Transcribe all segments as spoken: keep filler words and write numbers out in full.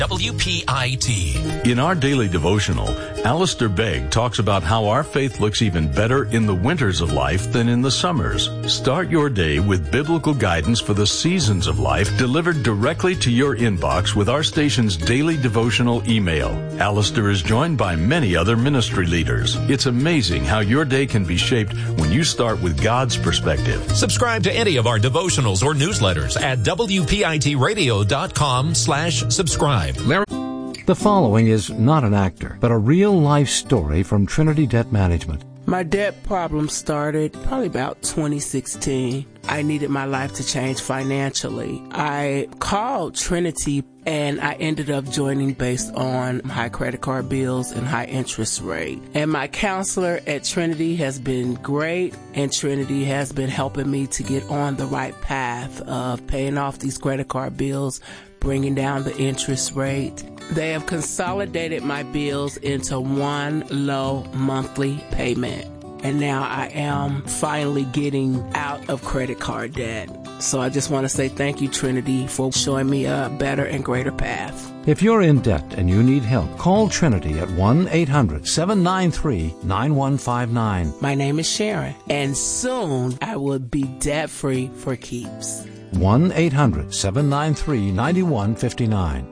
W P I T. In our daily devotional, Alistair Begg talks about how our faith looks even better in the winters of life than in the summers. Start your day with biblical guidance for the seasons of life delivered directly to your inbox with our station's daily devotional email. Alistair is joined by many other ministry leaders. It's amazing how your day can be shaped when you start with God's perspective. Subscribe to any of our devotionals or newsletters at W P I T radio dot com slash subscribe. The following is not an actor, but a real-life story from Trinity Debt Management. My debt problem started probably about twenty sixteen. I needed my life to change financially. I called Trinity and I ended up joining based on high credit card bills and high interest rate. And my counselor at Trinity has been great, and Trinity has been helping me to get on the right path of paying off these credit card bills, bringing down the interest rate. They have consolidated my bills into one low monthly payment. And now I am finally getting out of credit card debt. So I just want to say thank you, Trinity, for showing me a better and greater path. If you're in debt and you need help, call Trinity at one eight hundred seven nine three nine one five nine. My name is Sharon, and soon I will be debt-free for keeps. one eight hundred seven nine three nine one five nine.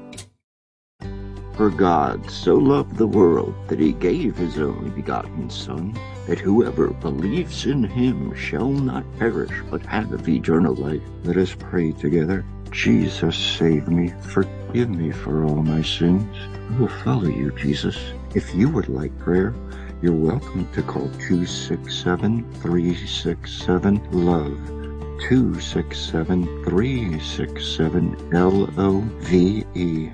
For God so loved the world that he gave his only begotten Son, that whoever believes in him shall not perish, but have eternal life. Let us pray together. Jesus, save me. Forgive me for all my sins. I will follow you, Jesus. If you would like prayer, you're welcome to call two six seven, three six seven, LOVE. two six seven, three six seven, L O V E.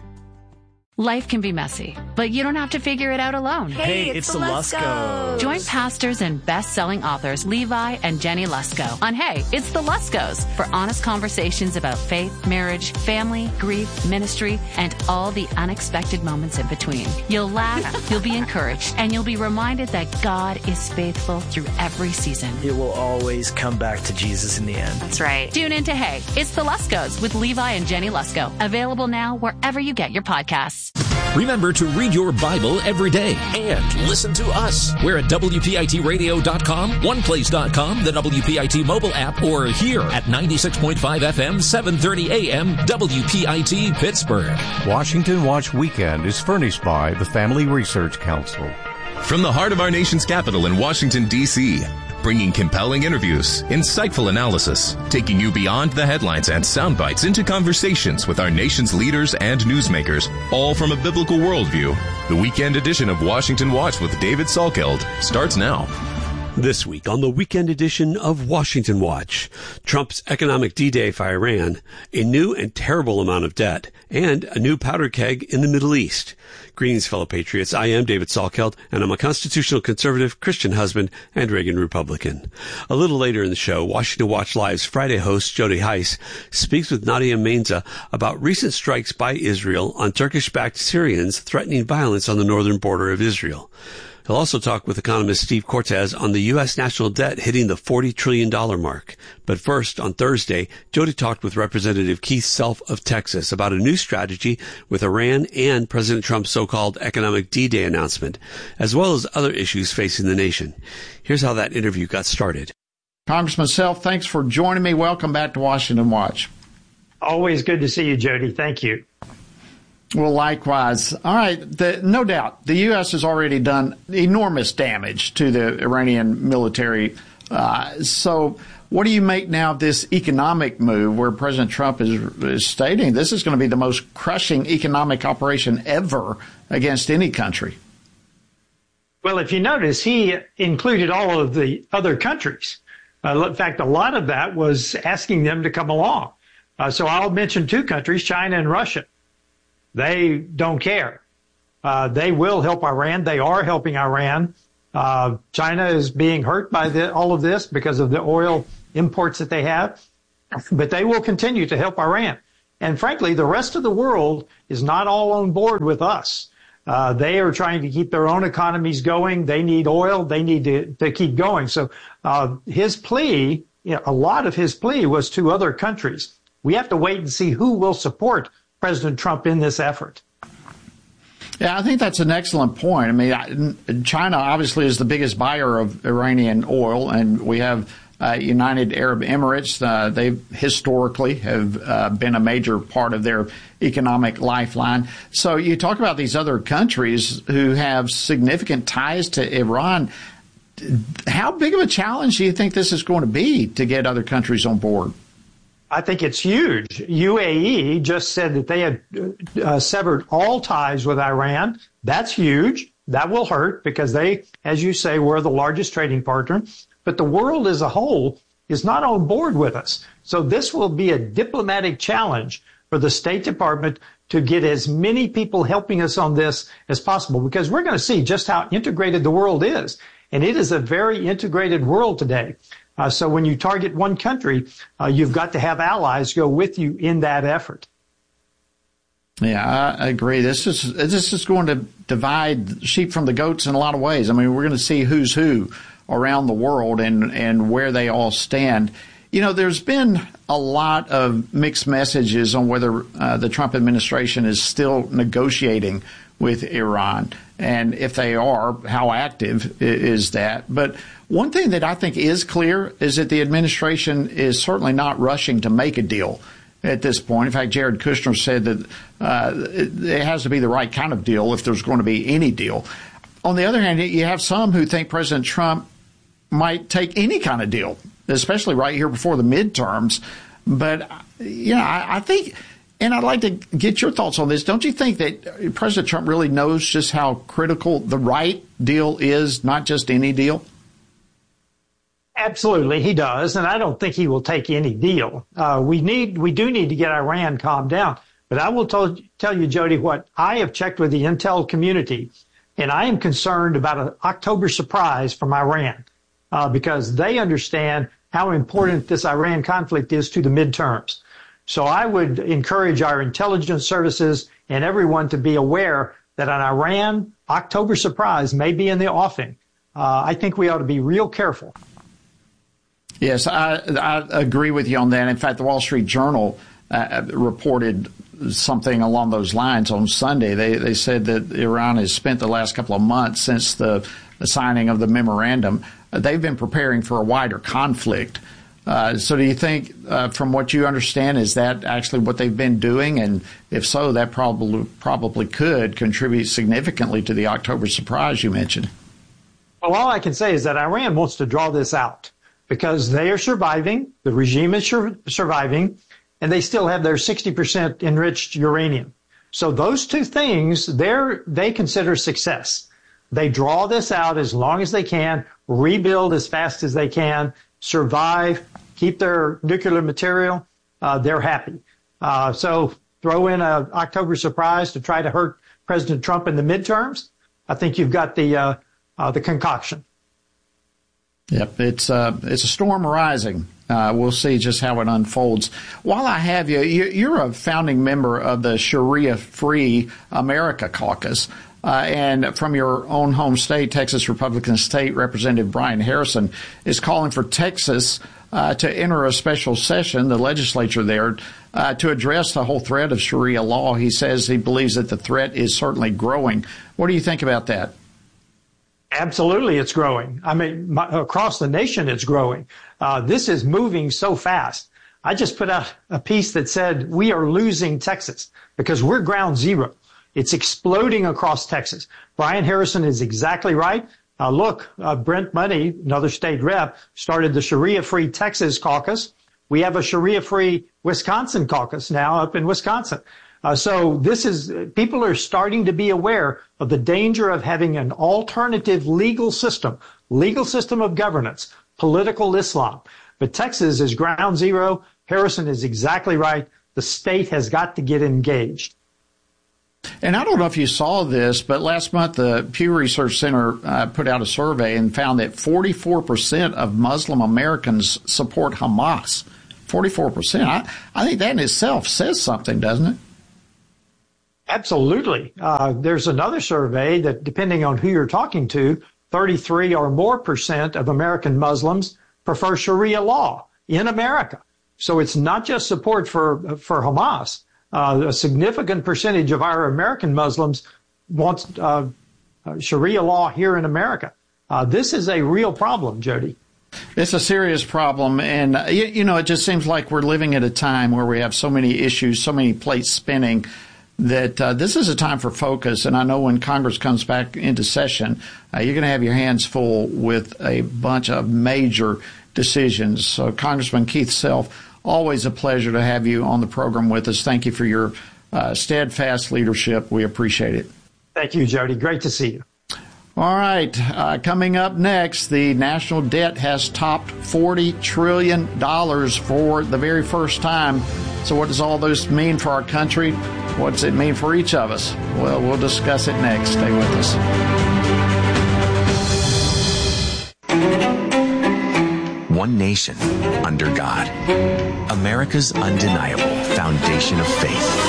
Life can be messy, but you don't have to figure it out alone. Hey, it's, it's the Luskos. Join pastors and best-selling authors Levi and Jenny Lusko on Hey, It's the Luskos for honest conversations about faith, marriage, family, grief, ministry, and all the unexpected moments in between. You'll laugh, you'll be encouraged, and you'll be reminded that God is faithful through every season. It will always come back to Jesus in the end. That's right. Tune in to Hey, It's the Luskos with Levi and Jenny Lusko. Available now wherever you get your podcasts. Remember to read your Bible every day and listen to us. We're at W P I T radio dot com, one place dot com, the W P I T mobile app, or here at ninety-six point five F M, seven thirty A M, W P I T Pittsburgh. Washington Watch Weekend is furnished by the Family Research Council. From the heart of our nation's capital in Washington, D C, bringing compelling interviews, insightful analysis, taking you beyond the headlines and sound bites into conversations with our nation's leaders and newsmakers, all from a biblical worldview. The weekend edition of Washington Watch with David Salkeld starts now. This week on the weekend edition of Washington Watch, Trump's economic D-Day for Iran, a new and terrible amount of debt, and a new powder keg in the Middle East. Greetings, fellow patriots. I am David Salkeld, and I'm a constitutional conservative, Christian husband, and Reagan Republican. A little later in the show, Washington Watch Live's Friday host, Jody Heiss, speaks with Nadia Mainza about recent strikes by Israel on Turkish-backed Syrians threatening violence on the northern border of Israel. He'll also talk with economist Steve Cortez on the U S national debt hitting the forty trillion dollars mark. But first, on Thursday, Jody talked with Representative Keith Self of Texas about a new strategy with Iran and President Trump's so-called economic D-Day announcement, as well as other issues facing the nation. Here's how that interview got started. Congressman Self, thanks for joining me. Welcome back to Washington Watch. Always good to see you, Jody. Thank you. Well, likewise. All right. The, no doubt, the U S has already done enormous damage to the Iranian military. Uh, so what do you make now of this economic move where President Trump is, is stating this is going to be the most crushing economic operation ever against any country? Well, if you notice, he included all of the other countries. Uh, in fact, a lot of that was asking them to come along. Uh, so I'll mention two countries, China and Russia. They don't care. Uh, they will help Iran. They are helping Iran. Uh, China is being hurt by the, all of this because of the oil imports that they have. But they will continue to help Iran. And frankly, the rest of the world is not all on board with us. Uh, they are trying to keep their own economies going. They need oil. They need to, to keep going. So uh, his plea, you know, a lot of his plea was to other countries. We have to wait and see who will support President Trump in this effort. Yeah, I think that's an excellent point. I mean, China obviously is the biggest buyer of Iranian oil, and we have uh, United Arab Emirates. Uh, they historically have uh, been a major part of their economic lifeline. So you talk about these other countries who have significant ties to Iran. How big of a challenge do you think this is going to be to get other countries on board? I think it's huge. U A E just said that they had uh, severed all ties with Iran. That's huge. That will hurt because they, as you say, were the largest trading partner. But the world as a whole is not on board with us. So this will be a diplomatic challenge for the State Department to get as many people helping us on this as possible, because we're going to see just how integrated the world is. And it is a very integrated world today. Uh, so when you target one country, uh, you've got to have allies go with you in that effort. Yeah, I agree. This is this is going to divide sheep from the goats in a lot of ways. I mean, we're going to see who's who around the world and, and where they all stand. You know, there's been a lot of mixed messages on whether uh, the Trump administration is still negotiating with Iran. And if they are, how active is that? But one thing that I think is clear is that the administration is certainly not rushing to make a deal at this point. In fact, Jared Kushner said that uh, it has to be the right kind of deal if there's going to be any deal. On the other hand, you have some who think President Trump might take any kind of deal, especially right here before the midterms. But, you know, I, I think, and I'd like to get your thoughts on this. Don't you think that President Trump really knows just how critical the right deal is, not just any deal? Absolutely, he does, and I don't think he will take any deal. Uh, we need, we do need to get Iran calmed down. But I will tell, tell you, Jody, what I have checked with the intel community, and I am concerned about an October surprise from Iran uh, because they understand how important this Iran conflict is to the midterms. So I would encourage our intelligence services and everyone to be aware that an Iran October surprise may be in the offing. Uh, I think we ought to be real careful. Yes, I, I agree with you on that. In fact, the Wall Street Journal uh, reported something along those lines on Sunday. They they said that Iran has spent the last couple of months since the, the signing of the memorandum, uh, they've been preparing for a wider conflict. Uh, so do you think, uh, from what you understand, is that actually what they've been doing? And if so, that probably probably could contribute significantly to the October surprise you mentioned. Well, all I can say is that Iran wants to draw this out because they are surviving, the regime is sur- surviving, and they still have their sixty percent enriched uranium. So those two things, they're, they consider success. They draw this out as long as they can, rebuild as fast as they can, survive, keep their nuclear material, uh, they're happy. Uh, so throw in an October surprise to try to hurt President Trump in the midterms. I think you've got the uh, uh, the concoction. Yep, it's uh, it's a storm rising. Uh, we'll see just how it unfolds. While I have you, you're a founding member of the Sharia-Free America Caucus. Uh, and from your own home state, Texas Republican State Representative Brian Harrison is calling for Texas uh, to enter a special session, the legislature there, uh, to address the whole threat of Sharia law. He says he believes that the threat is certainly growing. What do you think about that? Absolutely, it's growing. I mean, my, across the nation, it's growing. Uh, this is moving so fast. I just put out a piece that said we are losing Texas because we're ground zero. It's exploding across Texas. Brian Harrison is exactly right. Uh, look, uh, Brent Money, another state rep, started the Sharia-Free Texas caucus. We have a Sharia-Free Wisconsin caucus now up in Wisconsin. Uh, so this is, people are starting to be aware of the danger of having an alternative legal system, legal system of governance, political Islam. But Texas is ground zero. Harrison is exactly right. The state has got to get engaged. And I don't know if you saw this, but last month the Pew Research Center uh, put out a survey and found that forty-four percent of Muslim Americans support Hamas. forty-four percent. I, I think that in itself says something, doesn't it? Absolutely. Uh, there's another survey that, depending on who you're talking to, thirty-three or more percent of American Muslims prefer Sharia law in America. So it's not just support for for Hamas. Uh, a significant percentage of our American Muslims wants uh, uh, Sharia law here in America. Uh, this is a real problem, Jody. It's a serious problem, and, uh, you, you know, it just seems like we're living at a time where we have so many issues, so many plates spinning, that uh, this is a time for focus. And I know when Congress comes back into session, uh, you're going to have your hands full with a bunch of major decisions. So, Congressman Keith Self, always a pleasure to have you on the program with us. Thank you for your uh, steadfast leadership. We appreciate it. Thank you, Jody. Great to see you. All right. Uh, coming up next, the national debt has topped forty trillion dollars for the very first time. So what does all this mean for our country? What does it mean for each of us? Well, we'll discuss it next. Stay with us. One nation under God. America's undeniable foundation of faith.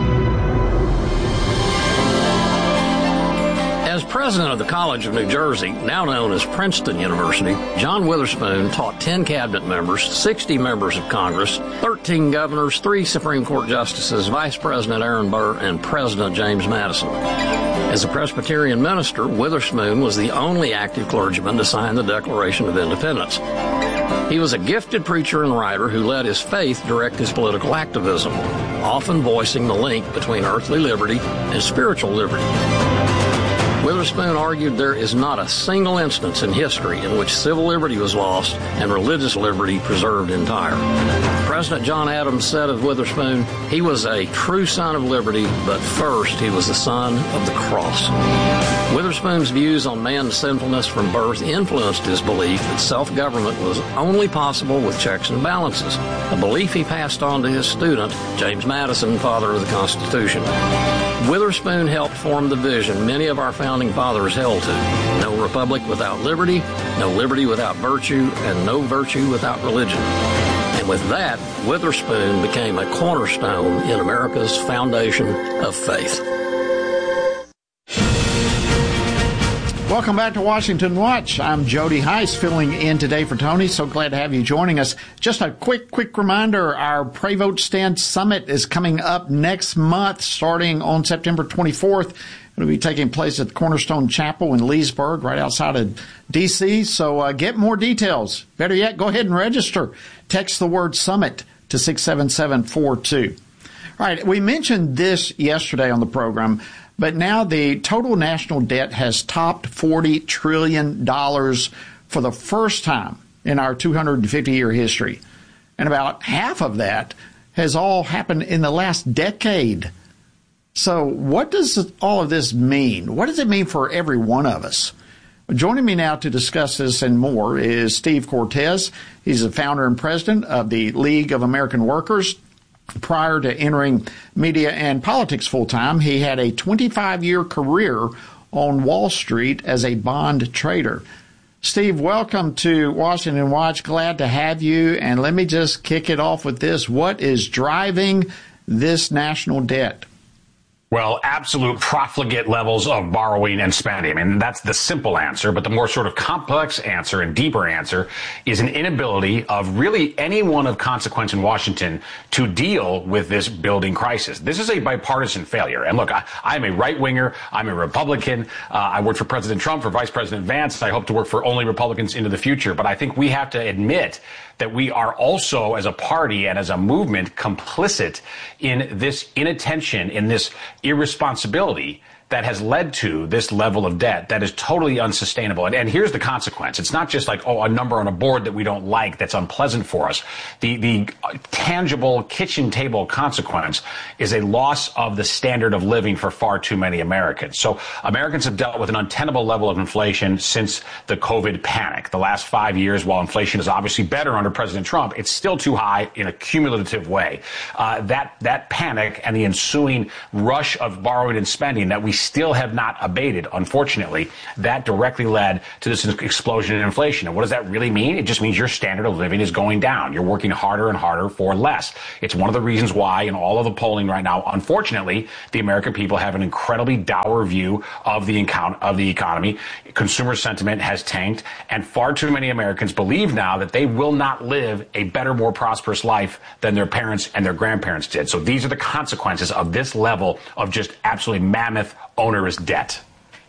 As president of the College of New Jersey, now known as Princeton University, John Witherspoon taught ten cabinet members, sixty members of Congress, thirteen governors, three Supreme Court justices, Vice President Aaron Burr, and President James Madison. As a Presbyterian minister, Witherspoon was the only active clergyman to sign the Declaration of Independence. He was a gifted preacher and writer who let his faith direct his political activism, often voicing the link between earthly liberty and spiritual liberty. Witherspoon argued there is not a single instance in history in which civil liberty was lost and religious liberty preserved entire. President John Adams said of Witherspoon, he was a true son of liberty, but first he was the son of the cross. Witherspoon's views on man's sinfulness from birth influenced his belief that self-government was only possible with checks and balances, a belief he passed on to his student, James Madison, father of the Constitution. Witherspoon helped form the vision many of our founding fathers held to. No republic without liberty, no liberty without virtue, and no virtue without religion. And with that, Witherspoon became a cornerstone in America's foundation of faith. Welcome back to Washington Watch. I'm Jody Heiss, filling in today for Tony. So glad to have you joining us. Just a quick, quick reminder, our Pray Vote Stand Summit is coming up next month, starting on September twenty-fourth. It'll be taking place at the Cornerstone Chapel in Leesburg, right outside of D C. So uh, get more details. Better yet, go ahead and register. Text the word SUMMIT to six seven seven four two. All right, we mentioned this yesterday on the program, but now the total national debt has topped forty trillion dollars for the first time in our two hundred fifty year history. And about half of that has all happened in the last decade. So what does all of this mean? What does it mean for every one of us? Joining me now to discuss this and more is Steve Cortes. He's the founder and president of the League of American Workers. Prior to entering media and politics full-time, he had a twenty-five year career on Wall Street as a bond trader. Steve, welcome to Washington Watch. Glad to have you. And let me just kick it off with this. What is driving this national debt? Well, absolute profligate levels of borrowing and spending. I mean, that's the simple answer, but the more sort of complex answer and deeper answer is an inability of really anyone of consequence in Washington to deal with this building crisis. This is a bipartisan failure. And look, I, I'm a right-winger. I'm a Republican. Uh, I worked for President Trump, for Vice President Vance. I hope to work for only Republicans into the future. But I think we have to admit that we are also, as a party and as a movement, complicit in this inattention, in this irresponsibility that has led to this level of debt that is totally unsustainable. And, and here's the consequence. It's not just like, oh, a number on a board that we don't like that's unpleasant for us. The, the tangible kitchen table consequence is a loss of the standard of living for far too many Americans. So Americans have dealt with an untenable level of inflation since the COVID panic. The last five years, while inflation is obviously better under President Trump, it's still too high in a cumulative way. Uh, that, that panic and the ensuing rush of borrowing and spending that we still have not abated, unfortunately, that directly led to this explosion in inflation. And what does that really mean? It just means your standard of living is going down. You're working harder and harder for less. It's one of the reasons why in all of the polling right now, unfortunately, the American people have an incredibly dour view of the account of the economy. Consumer sentiment has tanked, and far too many Americans believe now that they will not not live a better, more prosperous life than their parents and their grandparents did. So these are the consequences of this level of just absolutely mammoth, onerous debt.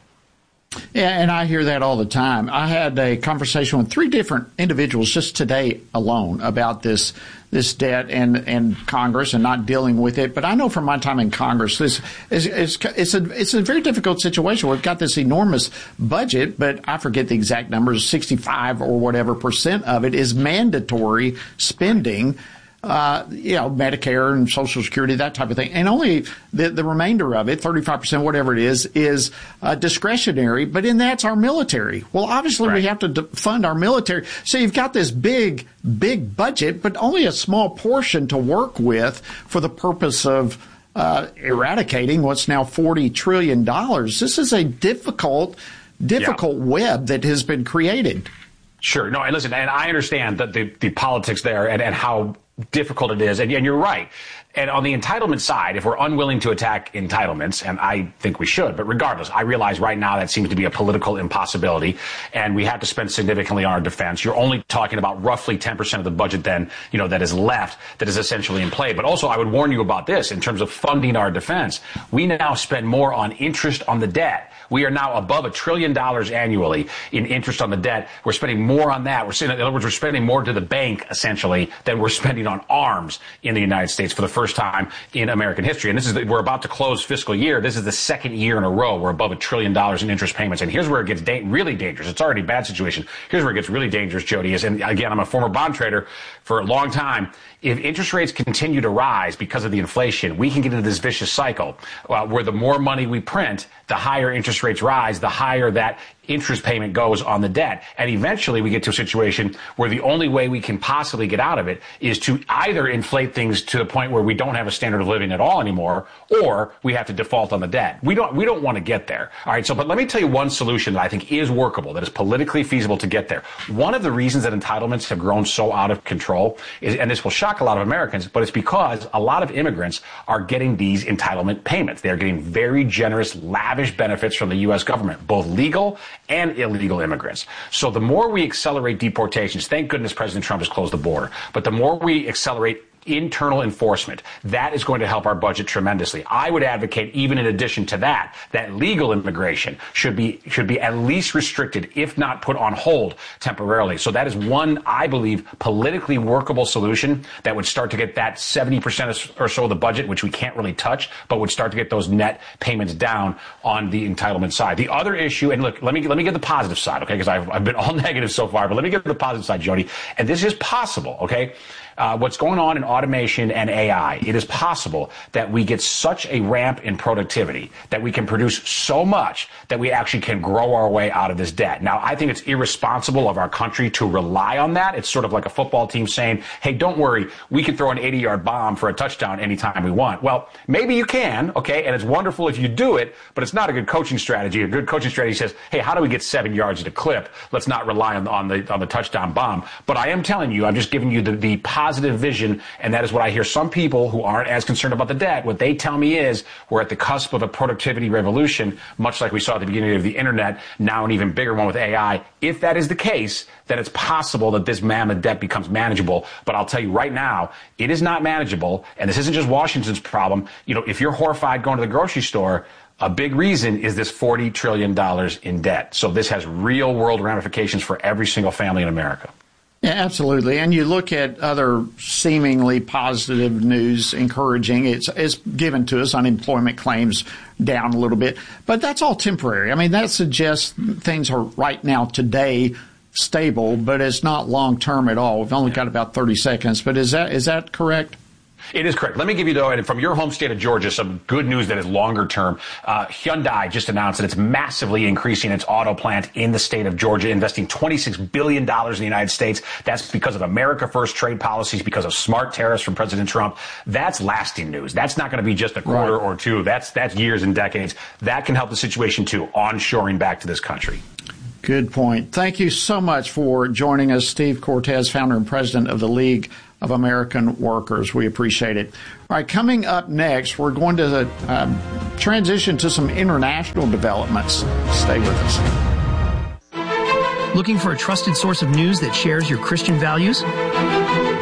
Yeah, and I hear that all the time. I had a conversation with three different individuals just today alone about this this debt and, and Congress and not dealing with it. But I know from my time in Congress, this is it's, it's a it's a very difficult situation. We've got this enormous budget, but I forget the exact numbers, sixty-five or whatever percent of it is mandatory spending. Uh, you know, Medicare and Social Security, that type of thing. And only the, the remainder of it, thirty-five percent, whatever it is, is uh, discretionary. But in that's our military. Well, obviously right. we have to de- fund our military. So you've got this big, big budget, but only a small portion to work with for the purpose of uh, eradicating what's now forty trillion dollars. This is a difficult, difficult yeah. web that has been created. Sure. No, and listen, and I understand that the, the politics there and, and how difficult it is. And, and you're right. And on the entitlement side, if we're unwilling to attack entitlements, and I think we should, but regardless, I realize right now that seems to be a political impossibility, and we have to spend significantly on our defense. You're only talking about roughly ten percent of the budget then, you know, that is left, that is essentially in play. But also, I would warn you about this in terms of funding our defense. We now spend more on interest on the debt. We are now above a trillion dollars annually in interest on the debt. We're spending more on that. We're saying, in other words, we're spending more to the bank, essentially, than we're spending on arms in the United States for the first time in American history. And this is the, we're about to close fiscal year. This is the second year in a row we're above a trillion dollars in interest payments. And here's where it gets da- really dangerous. It's already a bad situation. Here's where it gets really dangerous, Jody, is, and again, I'm a former bond trader for a long time. If interest rates continue to rise because of the inflation, we can get into this vicious cycle uh, where the more money we print, the higher interest rates rise, the higher that interest payment goes on the debt. And eventually we get to a situation where the only way we can possibly get out of it is to either inflate things to the point where we don't have a standard of living at all anymore, or we have to default on the debt. We don't, we don't want to get there. All right. So, but let me tell you one solution that I think is workable, that is politically feasible to get there. One of the reasons that entitlements have grown so out of control is, and this will shock a lot of Americans, but it's because a lot of immigrants are getting these entitlement payments. They're getting very generous, lavish benefits from the U S government, both legal and illegal immigrants. So the more we accelerate deportations, thank goodness President Trump has closed the border, but the more we accelerate internal enforcement, that is going to help our budget tremendously. I would advocate, even in addition to that, that legal immigration should be should be at least restricted, if not put on hold temporarily. So that is one, I believe, politically workable solution that would start to get that seventy percent or so of the budget, which we can't really touch, but would start to get those net payments down on the entitlement side. The other issue, and look, let me let me get the positive side, okay, because I've, I've been all negative so far, but let me get the positive side, Jody. And this is possible, okay? Uh, what's going on in automation and A I, it is possible that we get such a ramp in productivity that we can produce so much that we actually can grow our way out of this debt. Now, I think it's irresponsible of our country to rely on that. It's sort of like a football team saying, hey, don't worry, we can throw an eighty-yard bomb for a touchdown anytime we want. Well, maybe you can, okay, and it's wonderful if you do it, but it's not a good coaching strategy. A good coaching strategy says, hey, how do we get seven yards at a clip? Let's not rely on, on the on the touchdown bomb. But I am telling you, I'm just giving you the, the positive positive vision, and that is what I hear some people who aren't as concerned about the debt. What they tell me is we're at the cusp of a productivity revolution, much like we saw at the beginning of the internet, now an even bigger one with A I. If that is the case, then it's possible that this mammoth debt becomes manageable. But I'll tell you right now, it is not manageable, and this isn't just Washington's problem. You know, if you're horrified going to the grocery store, a big reason is this forty trillion dollars in debt. So this has real world ramifications for every single family in America. Yeah, absolutely. And you look at other seemingly positive news, encouraging. It's, it's given to us, unemployment claims down a little bit. But that's all temporary. I mean, that suggests things are right now today stable, but it's not long term at all. We've only got about thirty seconds. But is that is that correct? It is correct. Let me give you, though, and from your home state of Georgia, some good news that is longer term. Uh, Hyundai just announced that it's massively increasing its auto plant in the state of Georgia, investing twenty-six billion dollars in the United States. That's because of America First trade policies, because of smart tariffs from President Trump. That's lasting news. That's not going to be just a quarter right. or two. That's, that's years and decades. That can help the situation, too, onshoring back to this country. Good point. Thank you so much for joining us, Steve Cortes, founder and president of the League of American Workers. We appreciate it. All right, coming up next, we're going to um, transition to some international developments. Stay with us. Looking for a trusted source of news that shares your Christian values?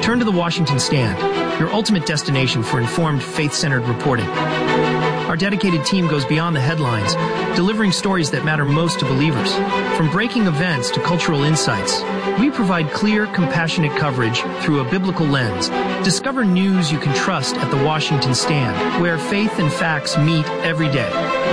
Turn to the Washington Stand, your ultimate destination for informed, faith-centered reporting. Our dedicated team goes beyond the headlines, delivering stories that matter most to believers. From breaking events to cultural insights, we provide clear, compassionate coverage through a biblical lens. Discover news you can trust at the Washington Stand, where faith and facts meet every day.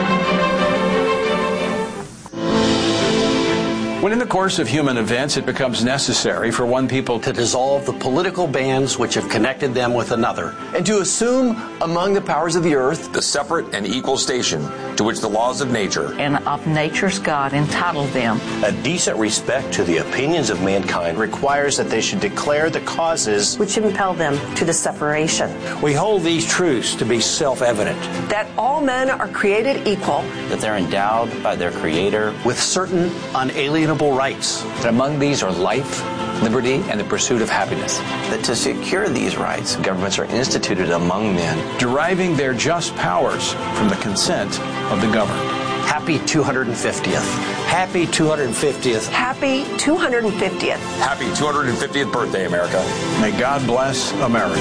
When in the course of human events it becomes necessary for one people to dissolve the political bands which have connected them with another, and to assume among the powers of the earth the separate and equal station to which the laws of nature and of nature's God entitled them. A decent respect to the opinions of mankind requires that they should declare the causes which impel them to the separation. We hold these truths to be self-evident. That all men are created equal. That they're endowed by their Creator with certain unalienable rights. That among these are life, liberty, and the pursuit of happiness. That to secure these rights, governments are instituted among men, deriving their just powers from the consent of the governed. Happy two hundred fiftieth. Happy two hundred fiftieth. Happy two hundred fiftieth. Happy two hundred fiftieth birthday, America. May God bless America.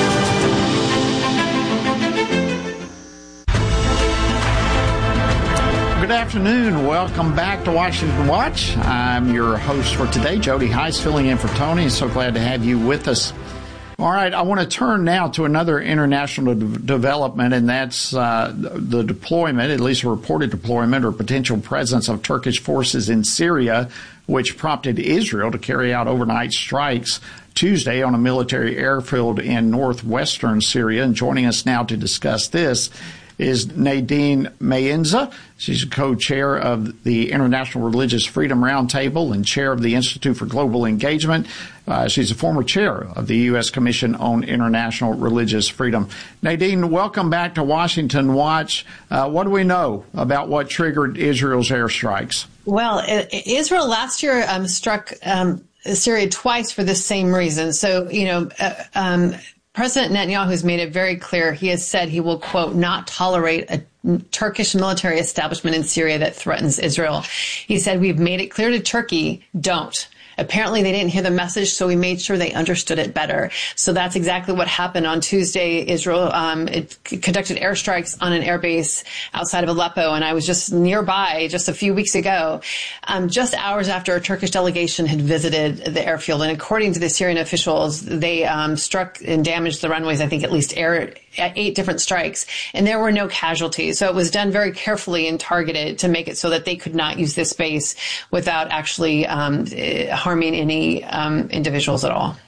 Good afternoon. Welcome back to Washington Watch. I'm your host for today, Jody Heiss, filling in for Tony. So glad to have you with us. All right, I want to turn now to another international de- development, and that's uh, the deployment, at least a reported deployment or potential presence of Turkish forces in Syria, which prompted Israel to carry out overnight strikes Tuesday on a military airfield in northwestern Syria. And joining us now to discuss this is Nadine Mayenza. She's co-chair of the International Religious Freedom Roundtable and chair of the Institute for Global Engagement. Uh, she's a former chair of the U S Commission on International Religious Freedom. Nadine, welcome back to Washington Watch. Uh, what do we know about what triggered Israel's airstrikes? Well, Israel last year um, struck um, Syria twice for the same reason. So, you know, uh, um, President Netanyahu has made it very clear. He has said he will, quote, not tolerate a Turkish military establishment in Syria that threatens Israel. He said, we've made it clear to Turkey, don't. Apparently they didn't hear the message, so we made sure they understood it better. So that's exactly what happened on Tuesday. Israel um, it conducted airstrikes on an airbase outside of Aleppo, and I was just nearby just a few weeks ago, um, just hours after a Turkish delegation had visited the airfield. And according to the Syrian officials, they um, struck and damaged the runways, I think at least air, eight different strikes, and there were no casualties. So it was done very carefully and targeted to make it so that they could not use this base without actually um, harming any um, individuals at all.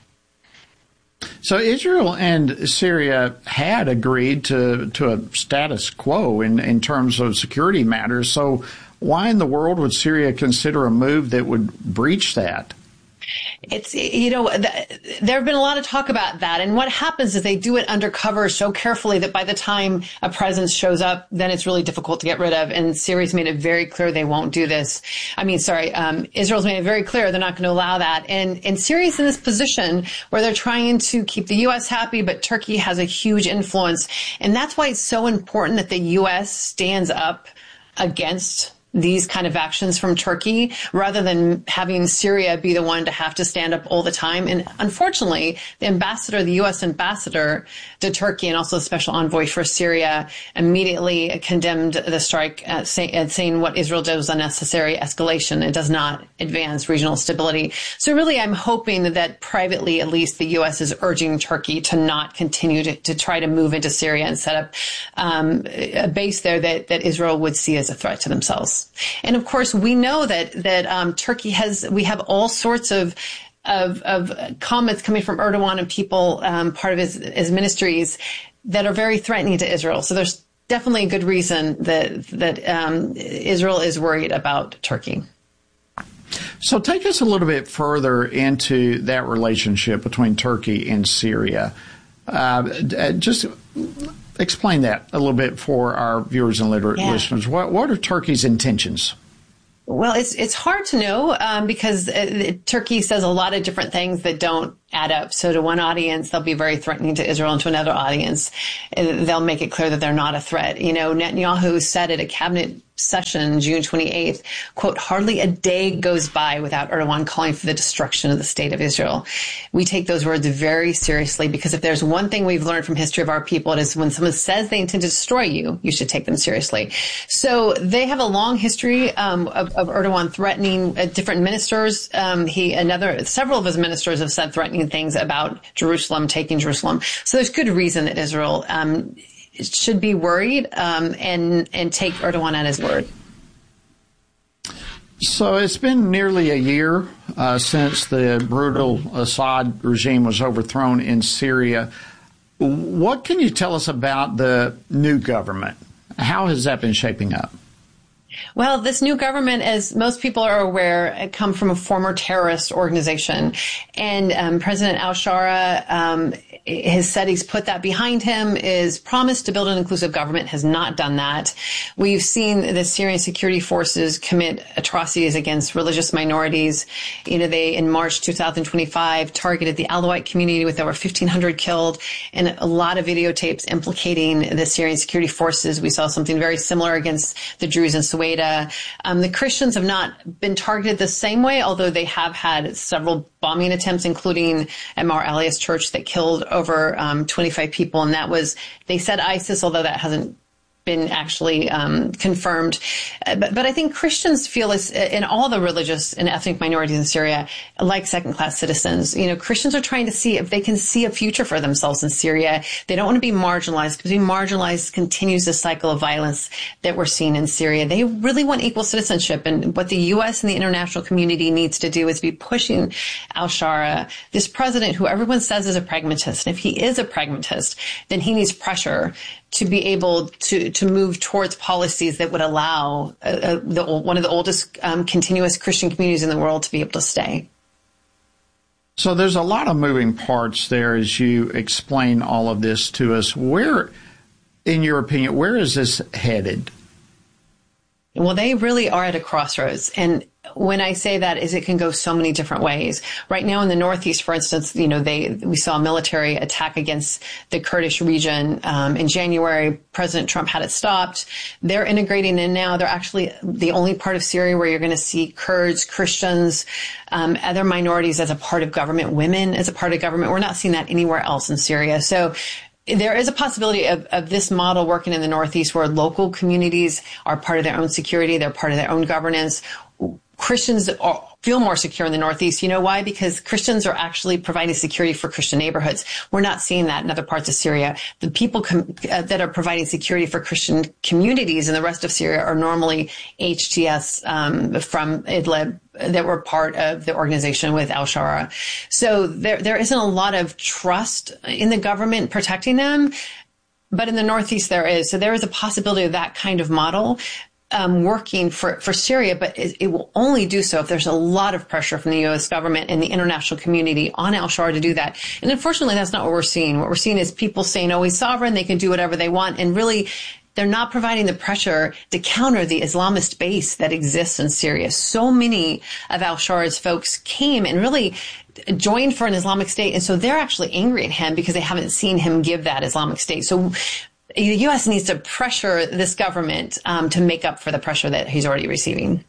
So Israel and Syria had agreed to, to a status quo in, in terms of security matters. So why in the world would Syria consider a move that would breach that? It's, you know, th- there have been a lot of talk about that. And what happens is they do it undercover so carefully that by the time a presence shows up, then it's really difficult to get rid of. And Syria's made it very clear they won't do this. I mean, sorry, um, Israel's made it very clear they're not going to allow that. And, and Syria's in this position where they're trying to keep the U S happy, but Turkey has a huge influence. And that's why it's so important that the U S stands up against these kind of actions from Turkey rather than having Syria be the one to have to stand up all the time. And unfortunately, the ambassador, the U S ambassador to Turkey and also the special envoy for Syria immediately condemned the strike, uh, say, uh, saying what Israel did was unnecessary escalation. It does not advance regional stability. So really, I'm hoping that, that privately, at least the U S is urging Turkey to not continue to, to try to move into Syria and set up um, a base there that, that Israel would see as a threat to themselves. And of course, we know that that um, Turkey has. We have all sorts of of, of comments coming from Erdogan and people, um, part of his, his ministries, that are very threatening to Israel. So there's definitely a good reason that that um, Israel is worried about Turkey. So take us a little bit further into that relationship between Turkey and Syria. Uh, just explain that a little bit for our viewers and yeah. listeners. What, what are Turkey's intentions? Well, it's it's hard to know um, because uh, Turkey says a lot of different things that don't add up. So to one audience, they'll be very threatening to Israel, and to another audience, they'll make it clear that they're not a threat. You know, Netanyahu said at a cabinet session, June twenty-eighth, quote, hardly a day goes by without Erdogan calling for the destruction of the state of Israel. We take those words very seriously, because if there's one thing we've learned from history of our people, it is when someone says they intend to destroy you, you should take them seriously. So they have a long history um, of, of Erdogan threatening uh, different ministers. Um, he, another, several of his ministers have said threatening things about Jerusalem, taking Jerusalem. So there's good reason that Israel um, should be worried um, and and take Erdogan at his word. So it's been nearly a year uh, since the brutal Assad regime was overthrown in Syria. What can you tell us about the new government? How has that been shaping up? Well, this new government, as most people are aware, come from a former terrorist organization. And um, President al-Shara um, has said he's put that behind him, is promised to build an inclusive government, has not done that. We've seen the Syrian security forces commit atrocities against religious minorities. You know, they, in March two thousand twenty-five, targeted the Alawite community with over fifteen hundred killed, and a lot of videotapes implicating the Syrian security forces. We saw something very similar against the Druze in Sueda. Um, the Christians have not been targeted the same way, although they have had several bombing attempts, including at Mar Elias Church that killed over um, twenty-five people. And that was, they said ISIS, although that hasn't been actually um, confirmed. Uh, but, but I think Christians feel as, in all the religious and ethnic minorities in Syria, like second-class citizens. You know, Christians are trying to see if they can see a future for themselves in Syria. They don't want to be marginalized, because being marginalized continues the cycle of violence that we're seeing in Syria. They really want equal citizenship. And what the U S and the international community needs to do is be pushing al-Shara, this president who everyone says is a pragmatist. And if he is a pragmatist, then he needs pressure to be able to, to move towards policies that would allow uh, uh, the, one of the oldest um, continuous Christian communities in the world to be able to stay. So there's a lot of moving parts there as you explain all of this to us. Where, in your opinion, where is this headed? Well, they really are at a crossroads. And when I say that is it can go so many different ways. Right now in the Northeast, for instance, you know, they, we saw a military attack against the Kurdish region. Um, in January, President Trump had it stopped. They're integrating in now. They're actually the only part of Syria where you're going to see Kurds, Christians, um, other minorities as a part of government, women as a part of government. We're not seeing that anywhere else in Syria. So there is a possibility of, of this model working in the Northeast, where local communities are part of their own security. They're part of their own governance. Christians are, feel more secure in the Northeast. You know why? Because Christians are actually providing security for Christian neighborhoods. We're not seeing that in other parts of Syria. The people com- uh, that are providing security for Christian communities in the rest of Syria are normally H T S um, from Idlib that were part of the organization with al-Shara. So there there isn't a lot of trust in the government protecting them. But in the Northeast, there is. So there is a possibility of that kind of model Um, working for, for Syria, but it, it will only do so if there's a lot of pressure from the U S government and the international community on al-Shara to do that. And unfortunately, that's not what we're seeing. What we're seeing is people saying, oh, he's sovereign, they can do whatever they want. And really, they're not providing the pressure to counter the Islamist base that exists in Syria. So many of al-Shara's folks came and really joined for an Islamic State. And so they're actually angry at him because they haven't seen him give that Islamic State. So the U S needs to pressure this government um, to make up for the pressure that he's already receiving.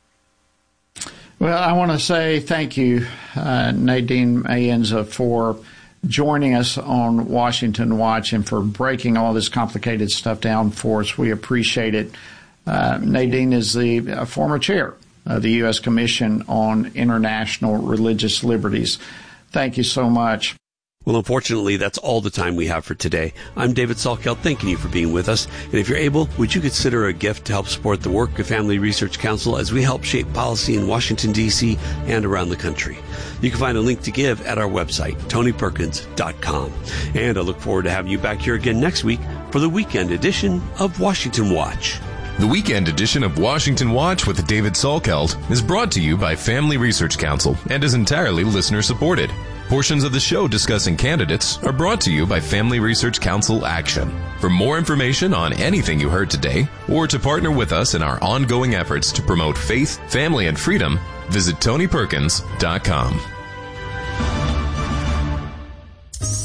Well, I want to say thank you, uh, Nadine Mayenza, for joining us on Washington Watch and for breaking all this complicated stuff down for us. We appreciate it. Uh, Nadine is the uh, former chair of the U S Commission on International Religious Liberties. Thank you so much. Well, unfortunately, that's all the time we have for today. I'm David Salkeld, thanking you for being with us. And if you're able, would you consider a gift to help support the work of Family Research Council as we help shape policy in Washington, D C and around the country? You can find a link to give at our website, tony perkins dot com. And I look forward to having you back here again next week for the weekend edition of Washington Watch. The weekend edition of Washington Watch with David Salkeld is brought to you by Family Research Council and is entirely listener-supported. Portions of the show discussing candidates are brought to you by Family Research Council Action. For more information on anything you heard today, or to partner with us in our ongoing efforts to promote faith, family, and freedom, visit tony perkins dot com.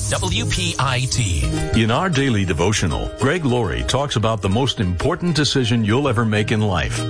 W P I T. In our daily devotional, Greg Laurie talks about the most important decision you'll ever make in life.